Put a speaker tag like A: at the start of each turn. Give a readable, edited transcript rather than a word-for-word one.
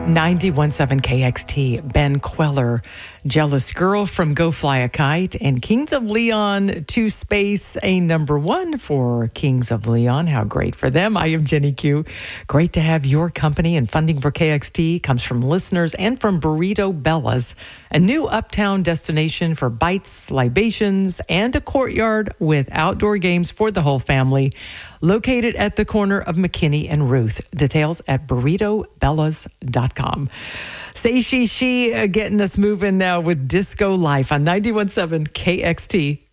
A: 91.7 KXT, Ben Queller, Jealous Girl from Go Fly a Kite, and Kings of Leon to Space, a number one for Kings of Leon. How great for them. I am Jenny Q. Great to have your company, and funding for KXT comes from listeners and from Burrito Bella's, a new uptown destination for bites, libations, and a courtyard with outdoor games for the whole family, located at the corner of McKinney and Ruth. Details at burritobellas.com. Say She getting us moving now with Disco Life on 91.7 KXT.